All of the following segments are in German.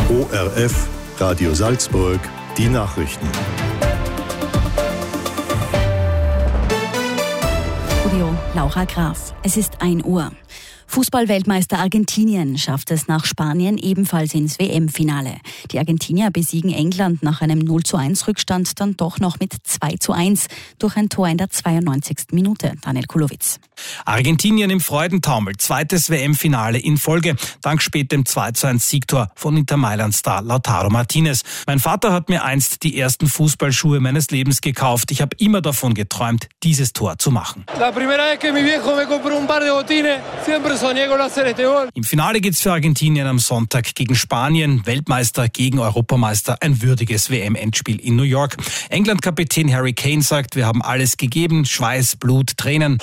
ORF, Radio Salzburg, die Nachrichten. Studio Laura Graf. Es ist 1 Uhr. Fußball-Weltmeister Argentinien schafft es nach Spanien ebenfalls ins WM-Finale. Die Argentinier besiegen England nach einem 0:1 Rückstand dann doch noch mit 2:1 durch ein Tor in der 92. Minute. Daniel Kulowitz. Argentinien im Freudentaumel, zweites WM-Finale in Folge, dank spätem 2:1 Siegtor von Inter Mailand-Star Lautaro Martinez. Mein Vater hat mir einst die ersten Fußballschuhe meines Lebens gekauft. Ich habe immer davon geträumt, dieses Tor zu machen. Im Finale geht's für Argentinien am Sonntag gegen Spanien, Weltmeister gegen Europameister, ein würdiges WM-Endspiel in New York. England-Kapitän Harry Kane sagt, wir haben alles gegeben, Schweiß, Blut, Tränen.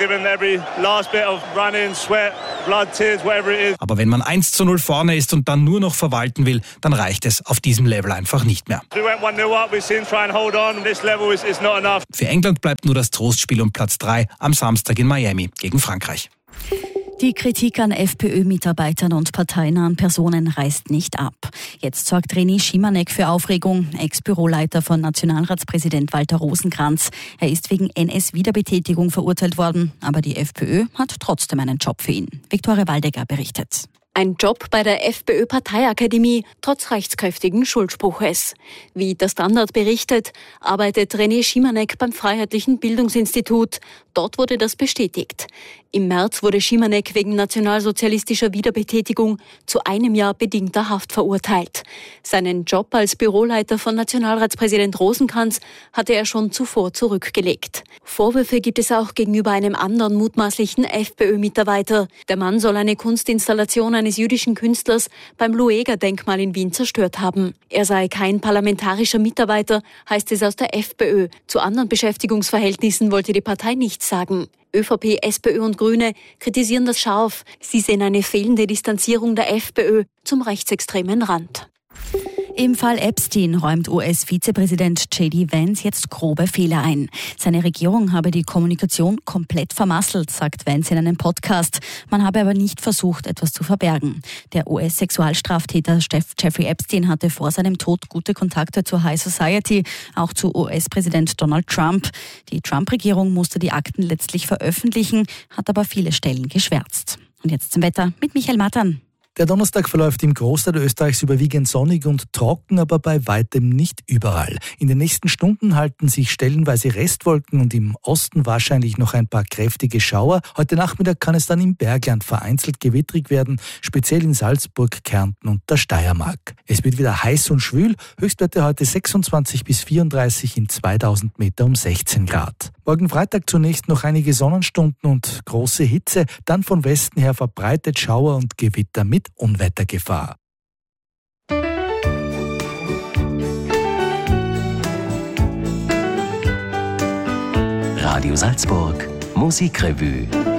Aber wenn man 1:0 vorne ist und dann nur noch verwalten will, dann reicht es auf diesem Level einfach nicht mehr. Für England bleibt nur das Trostspiel um Platz 3 am Samstag in Miami gegen Frankreich. Die Kritik an FPÖ-Mitarbeitern und parteinahen Personen reißt nicht ab. Jetzt sorgt René Schimanek für Aufregung, Ex-Büroleiter von Nationalratspräsident Walter Rosenkranz. Er ist wegen NS-Wiederbetätigung verurteilt worden, aber die FPÖ hat trotzdem einen Job für ihn. Viktoria Waldecker berichtet. Ein Job bei der FPÖ-Parteiakademie, trotz rechtskräftigen Schuldspruches. Wie der Standard berichtet, arbeitet René Schimanek beim Freiheitlichen Bildungsinstitut. Dort wurde das bestätigt. Im März wurde Schimanek wegen nationalsozialistischer Wiederbetätigung zu 1 Jahr bedingter Haft verurteilt. Seinen Job als Büroleiter von Nationalratspräsident Rosenkranz hatte er schon zuvor zurückgelegt. Vorwürfe gibt es auch gegenüber einem anderen mutmaßlichen FPÖ-Mitarbeiter. Der Mann soll eine Kunstinstallation eines jüdischen Künstlers beim Lueger-Denkmal in Wien zerstört haben. Er sei kein parlamentarischer Mitarbeiter, heißt es aus der FPÖ. Zu anderen Beschäftigungsverhältnissen wollte die Partei nichts sagen. ÖVP, SPÖ und Grüne kritisieren das scharf. Sie sehen eine fehlende Distanzierung der FPÖ zum rechtsextremen Rand. Im Fall Epstein räumt US-Vizepräsident J.D. Vance jetzt grobe Fehler ein. Seine Regierung habe die Kommunikation komplett vermasselt, sagt Vance in einem Podcast. Man habe aber nicht versucht, etwas zu verbergen. Der US-Sexualstraftäter Jeffrey Epstein hatte vor seinem Tod gute Kontakte zur High Society, auch zu US-Präsident Donald Trump. Die Trump-Regierung musste die Akten letztlich veröffentlichen, hat aber viele Stellen geschwärzt. Und jetzt zum Wetter mit Michael Mattern. Der Donnerstag verläuft im Großteil Österreichs überwiegend sonnig und trocken, aber bei weitem nicht überall. In den nächsten Stunden halten sich stellenweise Restwolken und im Osten wahrscheinlich noch ein paar kräftige Schauer. Heute Nachmittag kann es dann im Bergland vereinzelt gewittrig werden, speziell in Salzburg, Kärnten und der Steiermark. Es wird wieder heiß und schwül, Höchstwerte heute 26 bis 34, in 2000 Meter um 16 Grad. Morgen Freitag zunächst noch einige Sonnenstunden und große Hitze, dann von Westen her verbreitet Schauer und Gewitter mit Unwettergefahr. Radio Salzburg, Musikrevue.